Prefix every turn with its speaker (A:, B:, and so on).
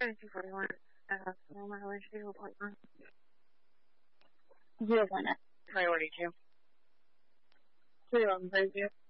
A: 241. Mileage 0.1.
B: 0.9.
A: Priority 2.
B: 311, thank you.